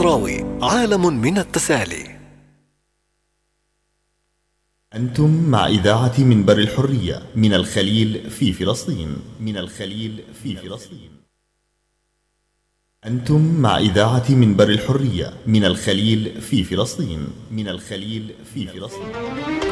الشعراوي، عالم من التسالي. أنتم مع إذاعة منبر الحرية من الخليل في فلسطين. أنتم مع إذاعة منبر الحرية من الخليل في فلسطين.